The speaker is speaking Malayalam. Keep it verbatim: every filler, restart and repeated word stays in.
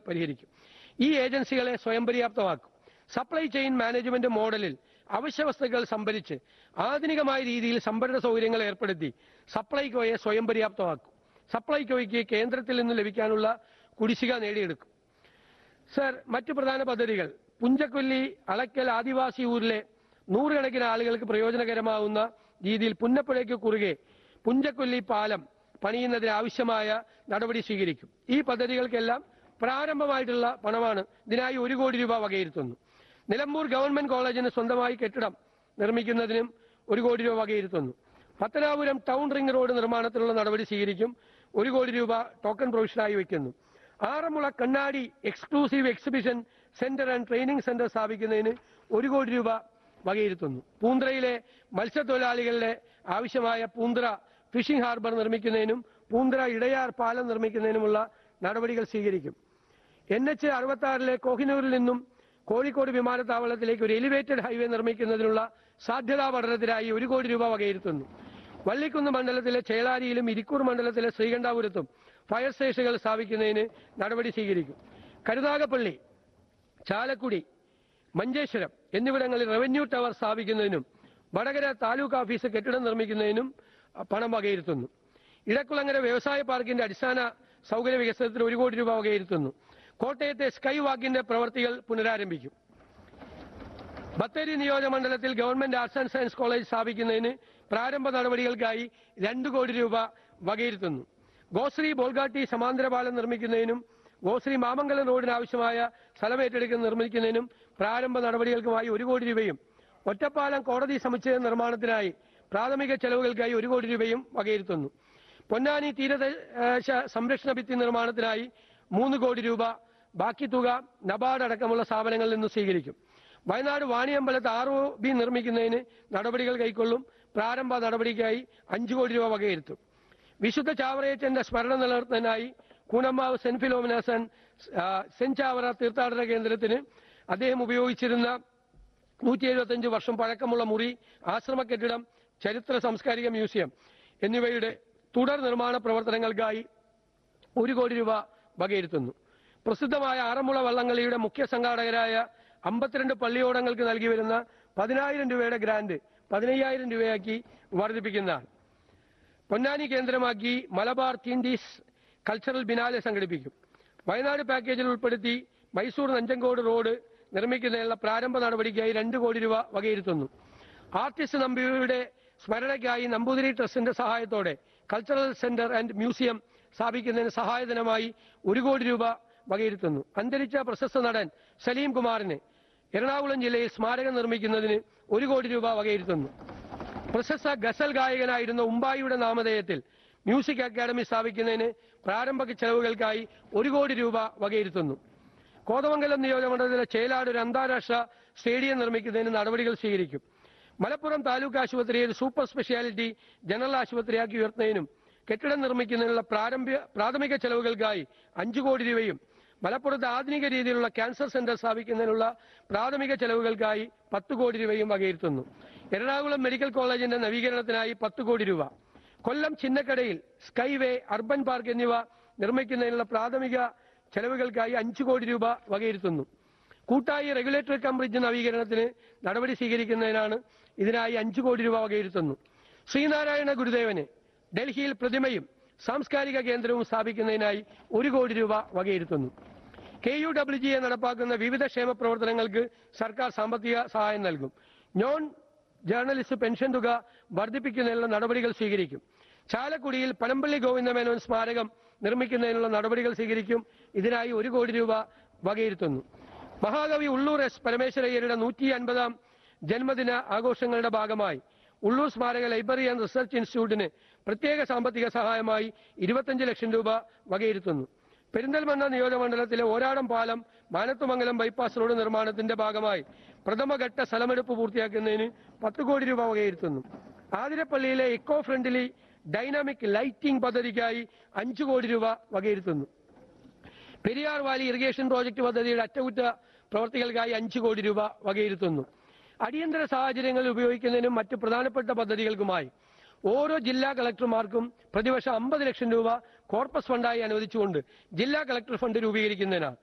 പരിഹരിക്കും. ഈ ഏജൻസികളെ സ്വയം പര്യാപ്തമാക്കും. സപ്ലൈ ചെയിൻ മാനേജ്മെന്റ് മോഡലിൽ അവശ്യ വസ്തുക്കൾ സംഭരിച്ച് ആധുനികമായ രീതിയിൽ സംഭരണ സൗകര്യങ്ങൾ ഏർപ്പെടുത്തി സപ്ലൈകോയെ സ്വയം പര്യാപ്തമാക്കും. സപ്ലൈകോയ്ക്ക് കേന്ദ്രത്തിൽ നിന്ന് ലഭിക്കാനുള്ള കുടിശ്ശിക നേടിയെടുക്കും. സർ, മറ്റു പ്രധാന പദ്ധതികൾ: പുഞ്ചക്കൊല്ലി അളക്കൽ ആദിവാസി ഊരിലെ നൂറുകണക്കിന് ആളുകൾക്ക് പ്രയോജനകരമാവുന്ന രീതിയിൽ പുന്നപ്പുഴയ്ക്ക് കുറുകെ പുഞ്ചക്കൊല്ലി പാലം പണിയുന്നതിന് ആവശ്യമായ നടപടി സ്വീകരിക്കും. ഈ പദ്ധതികൾക്കെല്ലാം പ്രാരംഭമായിട്ടുള്ള പണമാണ് ഇതിനായി ഒരു കോടി രൂപ വകയിരുത്തുന്നു. നിലമ്പൂർ ഗവൺമെന്റ് കോളേജിന് സ്വന്തമായി കെട്ടിടം നിർമ്മിക്കുന്നതിനും ഒരു കോടി രൂപ വകയിരുത്തുന്നു. പത്തനാപുരം ടൗൺ റിംഗ് റോഡ് നിർമ്മാണത്തിനുള്ള നടപടി സ്വീകരിക്കും. ഒരു കോടി രൂപ ടോക്കൺ പ്രൊവിഷനായി വയ്ക്കുന്നു. ആറന്മുള കണ്ണാടി exclusive exhibition centre and training centre സ്ഥാപിക്കുന്നതിന് ഒരു കോടി രൂപ വകയിരുത്തുന്നു. പൂന്തറയിലെ മത്സ്യത്തൊഴിലാളികളുടെ ആവശ്യമായ പൂന്തറ ഫിഷിംഗ് ഹാർബർ നിർമ്മിക്കുന്നതിനും പൂന്തറ ഇടയാർ പാലം നിർമ്മിക്കുന്നതിനുമുള്ള നടപടികൾ സ്വീകരിക്കും. എൻ എച്ച് അറുപത്തി ആറിലെ കോഹിനൂരിൽ നിന്നും കോഴിക്കോട് വിമാനത്താവളത്തിലേക്ക് ഒരു എലിവേറ്റഡ് ഹൈവേ നിർമ്മിക്കുന്നതിനുള്ള സാധ്യതാ പഠനത്തിനായി ഒരു കോടി രൂപ വകയിരുത്തുന്നു. വള്ളിക്കുന്ന് മണ്ഡലത്തിലെ ചേളാരിയിലും ഇരിക്കൂർ മണ്ഡലത്തിലെ ശ്രീകണ്ഠാപുരത്തും ഫയർ സ്റ്റേഷനുകൾ സ്ഥാപിക്കുന്നതിന് നടപടി സ്വീകരിക്കും. കരുനാഗപ്പള്ളി, ചാലക്കുടി, മഞ്ചേശ്വരം എന്നിവിടങ്ങളിൽ റവന്യൂ ടവർ സ്ഥാപിക്കുന്നതിനും വടകര താലൂക്ക് ഓഫീസ് കെട്ടിടം നിർമ്മിക്കുന്നതിനും പണം വകയിരുത്തുന്നു. ഇടക്കുളങ്ങര വ്യവസായ പാർക്കിന്റെ അടിസ്ഥാന സൗകര്യ വികസനത്തിന് ഒരു കോടി രൂപ വകയിരുത്തുന്നു. കോട്ടയത്തെ സ്കൈ വാക്കിന്റെ പ്രവൃത്തികൾ പുനരാരംഭിക്കും. Bathery നിയോജകമണ്ഡലത്തിൽ government arts and science college സ്ഥാപിക്കുന്നതിന് പ്രാരംഭ നടപടികൾക്കായി രണ്ട് കോടി രൂപ വകയിരുത്തുന്നു. ഗോശ്രീ ബോൾഗാട്ടി സമാന്തര പാലം നിർമ്മിക്കുന്നതിനും ഗോശ്രീ മാമംഗലം റോഡിന് ആവശ്യമായ സ്ഥലമേറ്റെടുക്കുന്ന നിർമ്മിക്കുന്നതിനും പ്രാരംഭ നടപടികൾക്കുമായി ഒരു കോടി രൂപയും ഒറ്റപ്പാലം കോടതി സമുച്ചയ നിർമ്മാണത്തിനായി പ്രാഥമിക ചെലവുകൾക്കായി ഒരു കോടി രൂപയും വകയിരുത്തുന്നു. പൊന്നാനി തീരദേശ സംരക്ഷണ ഭിത്തി നിർമ്മാണത്തിനായി മൂന്ന് കോടി രൂപ, ബാക്കി തുക നബാർഡ് അടക്കമുള്ള സ്ഥാപനങ്ങളിൽ നിന്ന് സ്വീകരിക്കും. വയനാട് വാണിയമ്പലത്ത് ആർ ഒ ബി നിർമ്മിക്കുന്നതിന് നടപടികൾ കൈക്കൊള്ളും. പ്രാരംഭ നടപടിക്കായി അഞ്ചു കോടി രൂപ വകയിരുത്തും. വിശുദ്ധ ചാവറയച്ചന്റെ സ്മരണ നിലനിർത്തുന്നതിനായി Koonammavu saint Philomena's saint Chavara തീർത്ഥാടന കേന്ദ്രത്തിന് അദ്ദേഹം ഉപയോഗിച്ചിരുന്ന നൂറ്റി എഴുപത്തിയഞ്ച് വർഷം പഴക്കമുള്ള മുറി, ആശ്രമ കെട്ടിടം, ചരിത്ര സാംസ്കാരിക മ്യൂസിയം എന്നിവയുടെ തുടർ നിർമ്മാണ പ്രവർത്തനങ്ങൾക്കായി ഒരു കോടി രൂപ വകയിരുത്തുന്നു. പ്രസിദ്ധമായ ആറന്മുള വള്ളംകളിയുടെ മുഖ്യ സംഘാടകരായ അമ്പത്തിരണ്ട് പള്ളിയോടങ്ങൾക്ക് നൽകി വരുന്ന പതിനായിരം രൂപയുടെ ഗ്രാന്റ് പതിനയ്യായിരം രൂപയാക്കി വർദ്ധിപ്പിക്കുന്നതാണ്. പൊന്നാനി കേന്ദ്രമാക്കി മലബാർ തീൻഡീസ് കൾച്ചറൽ ബിനാലെ സംഘടിപ്പിക്കും. വയനാട് പാക്കേജിൽ ഉൾപ്പെടുത്തി മൈസൂർ നഞ്ചങ്കോട് റോഡ് നിർമ്മിക്കുന്നതിനുള്ള പ്രാരംഭ നടപടിക്കായി രണ്ട് കോടി രൂപ വകയിരുത്തുന്നു. ആർട്ടിസ്റ്റ് നമ്പൂതിരിയുടെ സ്മരണയ്ക്കായി നമ്പൂതിരി ട്രസ്റ്റിന്റെ സഹായത്തോടെ കൾച്ചറൽ സെന്റർ ആൻഡ് മ്യൂസിയം സ്ഥാപിക്കുന്നതിന് സഹായധനമായി ഒരു കോടി രൂപ വകയിരുത്തുന്നു. അന്തരിച്ച പ്രശസ്ത നടൻ സലീം കുമാറിന് എറണാകുളം ജില്ലയിൽ സ്മാരകം നിർമ്മിക്കുന്നതിന് ഒരു കോടി രൂപ വകയിരുത്തുന്നു. പ്രശസ്ത ഗസൽ ഗായകനായിരുന്ന ഉമ്പായിയുടെ നാമധേയത്തിൽ മ്യൂസിക് അക്കാദമി സ്ഥാപിക്കുന്നതിന് പ്രാരംഭ ചെലവുകൾക്കായി ഒരു കോടി രൂപ വകയിരുത്തുന്നു. കോതമംഗലം നിയോജകമണ്ഡലത്തിലെ ചേലാട് ഒരു അന്താരാഷ്ട്ര സ്റ്റേഡിയം നിർമ്മിക്കുന്നതിന് നടപടികൾ സ്വീകരിക്കും. മലപ്പുറം താലൂക്ക് ആശുപത്രിയെ ഒരു സൂപ്പർ സ്പെഷ്യാലിറ്റി ജനറൽ ആശുപത്രിയാക്കി ഉയർത്തുന്നതിനും കെട്ടിടം നിർമ്മിക്കുന്നതിനുള്ള പ്രാരംഭ പ്രാഥമിക ചെലവുകൾക്കായി അഞ്ചു കോടി രൂപയും മലപ്പുറത്ത് ആധുനിക രീതിയിലുള്ള ക്യാൻസർ സെന്റർ സ്ഥാപിക്കുന്നതിനുള്ള പ്രാഥമിക ചെലവുകൾക്കായി പത്ത് കോടി രൂപയും വകയിരുത്തുന്നു. എറണാകുളം മെഡിക്കൽ കോളേജിന്റെ നവീകരണത്തിനായി പത്ത് കോടി രൂപ, കൊല്ലം ചിന്നക്കടയിൽ സ്കൈവേ, അർബൻ പാർക്ക് എന്നിവ നിർമ്മിക്കുന്നതിനുള്ള പ്രാഥമിക ചെലവുകൾക്കായി അഞ്ചു കോടി രൂപ വകയിരുത്തുന്നു. കൂട്ടായി റെഗുലേറ്ററി കം ബ്രിഡ്ജ് നവീകരണത്തിന് നടപടി സ്വീകരിക്കുന്നതിനാണ് ഇതിനായി അഞ്ചു കോടി രൂപ വകയിരുത്തുന്നു. ശ്രീനാരായണ ഗുരുദേവന് ഡൽഹിയിൽ പ്രതിമയും സാംസ്കാരിക കേന്ദ്രവും സ്ഥാപിക്കുന്നതിനായി ഒരു കോടി രൂപ വകയിരുത്തുന്നു. K U W G A നടപ്പാക്കുന്ന വിവിധ ക്ഷേമ പ്രവർത്തനങ്ങൾക്ക് സർക്കാർ സാമ്പത്തിക സഹായം നൽകും. നോൺ ജേർണലിസ്റ്റ് പെൻഷൻ തുക വർദ്ധിപ്പിക്കുന്നതിനുള്ള നടപടികൾ സ്വീകരിക്കും. ചാലക്കുടിയിൽ പനമ്പള്ളി ഗോവിന്ദമേനോൻ സ്മാരകം നിർമ്മിക്കുന്നതിനുള്ള നടപടികൾ സ്വീകരിക്കും. ഇതിനായി ഒരു കോടി രൂപ വകയിരുത്തുന്നു. മഹാകവി ഉള്ളൂർ എസ് പരമേശ്വരയ്യരുടെ നൂറ്റി അൻപതാം ജന്മദിന ആഘോഷങ്ങളുടെ ഭാഗമായി ഉള്ളൂർ സ്മാരക ലൈബ്രറി ആൻഡ് റിസർച്ച് ഇൻസ്റ്റിറ്റ്യൂട്ടിന് പ്രത്യേക സാമ്പത്തിക സഹായമായി ഇരുപത്തിയഞ്ച് ലക്ഷം രൂപ വകയിരുത്തുന്നു. പെരിന്തൽമണ്ണ നിയോജകമണ്ഡലത്തിലെ ഓരാടം പാലം മാനത്തുമംഗലം ബൈപ്പാസ് റോഡ് നിർമ്മാണത്തിന്റെ ഭാഗമായി പ്രഥമഘട്ട സ്ഥലമെടുപ്പ് പൂർത്തിയാക്കുന്നതിന് പത്ത് കോടി രൂപ വകയിരുത്തുന്നു. ആതിരപ്പള്ളിയിലെ ഇക്കോ ഫ്രണ്ട്ലി ഡൈനാമിക് ലൈറ്റിംഗ് പദ്ധതിക്കായി അഞ്ചു കോടി രൂപ വകയിരുത്തുന്നു. പെരിയാർ വാലി ഇറിഗേഷൻ പ്രോജക്ട് പദ്ധതിയുടെ അറ്റകുറ്റ പ്രവർത്തികൾക്കായി അഞ്ചു കോടി രൂപ വകയിരുത്തുന്നു. അടിയന്തര സാഹചര്യങ്ങളിൽ ഉപയോഗിക്കുന്നതിനും മറ്റ് പ്രധാനപ്പെട്ട പദ്ധതികൾക്കുമായി ഓരോ ജില്ലാ കളക്ടർമാർക്കും പ്രതിവർഷം അമ്പത് ലക്ഷം രൂപ കോർപ്പസ് ഫണ്ടായി അനുവദിച്ചുകൊണ്ട് ജില്ലാ കളക്ടർ ഫണ്ട് രൂപീകരിക്കുന്നതിനാണ്.